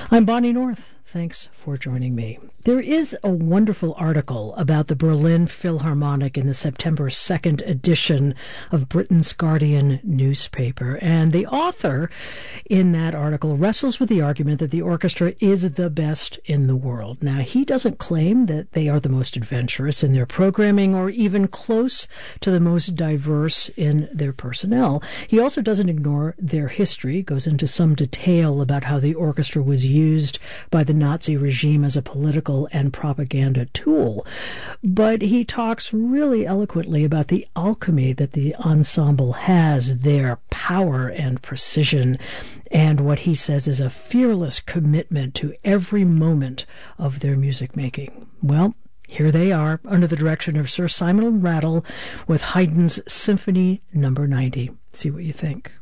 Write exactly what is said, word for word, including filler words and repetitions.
I'm Bonnie North. Thanks for joining me. There is a wonderful article about the Berlin Philharmonic in the September second edition of Britain's Guardian newspaper. And the author in that article wrestles with the argument that the orchestra is the best in the world. Now, he doesn't claim that they are the most adventurous in their programming or even close to the most diverse in their personnel. He also doesn't ignore their history, goes into some detail about how the orchestra was used by the Nazi regime as a political and propaganda tool. But he talks really eloquently about the alchemy that the ensemble has, their power and precision, and what he says is a fearless commitment to every moment of their music making. Well, here they are, under the direction of Sir Simon Rattle with Haydn's Symphony Number ninety. See what you think.